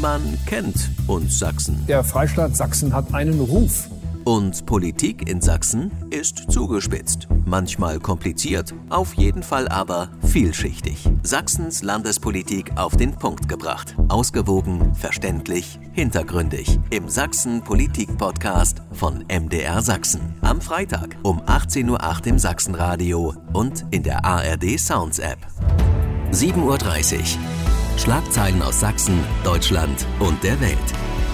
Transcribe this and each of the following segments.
Man kennt uns Sachsen. Der Freistaat Sachsen hat einen Ruf. Und Politik in Sachsen ist zugespitzt. Manchmal kompliziert, auf jeden Fall aber vielschichtig. Sachsens Landespolitik auf den Punkt gebracht. Ausgewogen, verständlich, hintergründig. Im Sachsen-Politik-Podcast von MDR Sachsen. Am Freitag um 18:08 Uhr im Sachsenradio und in der ARD Sounds App. 7:30 Uhr. Schlagzeilen aus Sachsen, Deutschland und der Welt.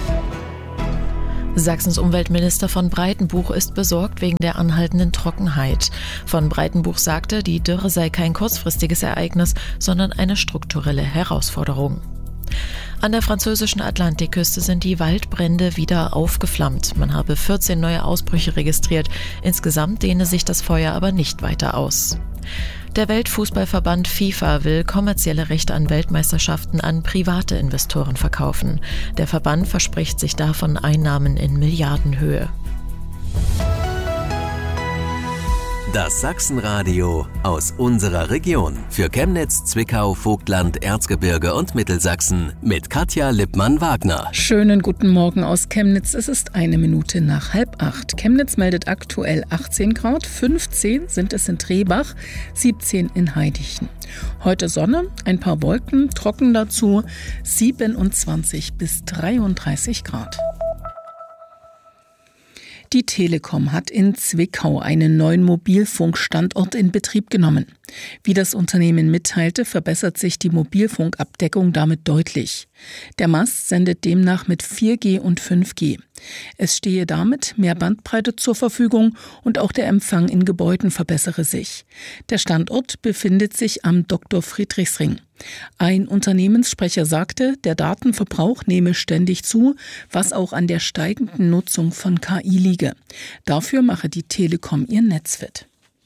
Sachsens Umweltminister von Breitenbuch ist besorgt wegen der anhaltenden Trockenheit. Von Breitenbuch sagte, die Dürre sei kein kurzfristiges Ereignis, sondern eine strukturelle Herausforderung. An der französischen Atlantikküste sind die Waldbrände wieder aufgeflammt. Man habe 14 neue Ausbrüche registriert. Insgesamt dehne sich das Feuer aber nicht weiter aus. Der Weltfußballverband FIFA will kommerzielle Rechte an Weltmeisterschaften an private Investoren verkaufen. Der Verband verspricht sich davon Einnahmen in Milliardenhöhe. Das Sachsenradio aus unserer Region. Für Chemnitz, Zwickau, Vogtland, Erzgebirge und Mittelsachsen mit Katja Lippmann-Wagner. Schönen guten Morgen aus Chemnitz. Es ist 7:01 nach 7:30. Chemnitz meldet aktuell 18 Grad, 15 sind es in Trebach, 17 in Heidichen. Heute Sonne, ein paar Wolken, trocken dazu, 27 bis 33 Grad. Die Telekom hat in Zwickau einen neuen Mobilfunkstandort in Betrieb genommen. Wie das Unternehmen mitteilte, verbessert sich die Mobilfunkabdeckung damit deutlich. Der Mast sendet demnach mit 4G und 5G. Es stehe damit mehr Bandbreite zur Verfügung und auch der Empfang in Gebäuden verbessere sich. Der Standort befindet sich am Dr.-Friedrichs-Ring. Ein Unternehmenssprecher sagte, der Datenverbrauch nehme ständig zu, was auch an der steigenden Nutzung von KI liege. Dafür mache die Telekom ihr Netz fit.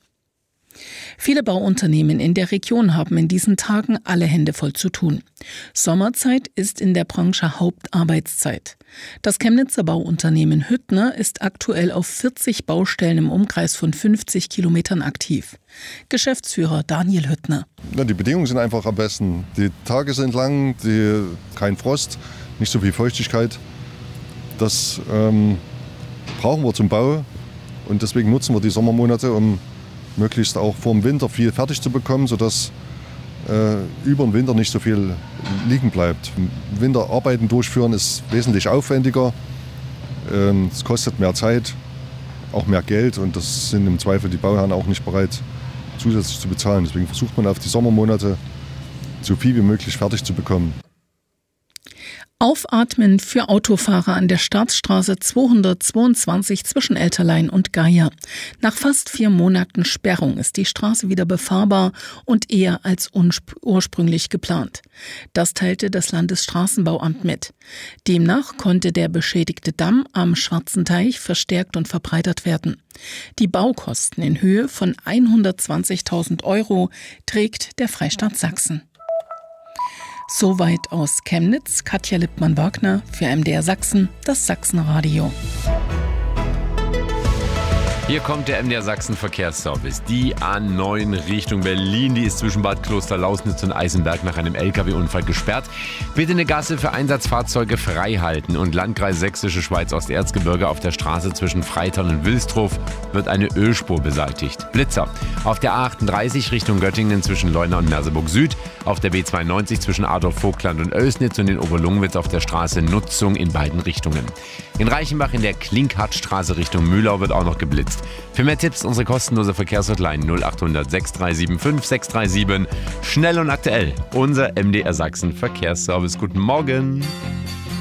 Viele Bauunternehmen in der Region haben in diesen Tagen alle Hände voll zu tun. Sommerzeit ist in der Branche Hauptarbeitszeit. Das Chemnitzer Bauunternehmen Hüttner ist aktuell auf 40 Baustellen im Umkreis von 50 Kilometern aktiv. Geschäftsführer Daniel Hüttner. Ja, die Bedingungen sind einfach am besten. Die Tage sind lang, kein Frost, nicht so viel Feuchtigkeit. Das brauchen wir zum Bau und deswegen nutzen wir die Sommermonate, um möglichst auch vor dem Winter viel fertig zu bekommen, sodass über den Winter nicht so viel liegen bleibt. Im Winter Arbeiten durchführen ist wesentlich aufwendiger, es kostet mehr Zeit, auch mehr Geld und das sind im Zweifel die Bauherren auch nicht bereit zusätzlich zu bezahlen. Deswegen versucht man auf die Sommermonate so viel wie möglich fertig zu bekommen. Aufatmen für Autofahrer an der Staatsstraße 222 zwischen Elterlein und Geier. Nach fast 4 Monaten Sperrung ist die Straße wieder befahrbar und eher als ursprünglich geplant. Das teilte das Landesstraßenbauamt mit. Demnach konnte der beschädigte Damm am Schwarzen Teich verstärkt und verbreitert werden. Die Baukosten in Höhe von 120.000 € trägt der Freistaat Sachsen. Soweit aus Chemnitz, Katja Lippmann-Wagner für MDR Sachsen, das Sachsenradio. Hier kommt der MDR Sachsen Verkehrsservice. Die A9 Richtung Berlin, die ist zwischen Bad Klosterlausnitz und Eisenberg nach einem LKW-Unfall gesperrt. Bitte eine Gasse für Einsatzfahrzeuge frei halten. Und Landkreis Sächsische Schweiz Osterzgebirge auf der Straße zwischen Freital und Wilstrow wird eine Ölspur beseitigt. Blitzer auf der A38 Richtung Göttingen zwischen Leuna und Merseburg Süd, auf der B92 zwischen Adorf-Vogtland und Oelsnitz und in Oberlungwitz auf der Straße Nutzung in beiden Richtungen. In Reichenbach in der Klinkhartstraße Richtung Mühlau wird auch noch geblitzt. Für mehr Tipps unsere kostenlose Verkehrshotline 0800 6375 637. Schnell und aktuell. Unser MDR Sachsen Verkehrsservice. Guten Morgen.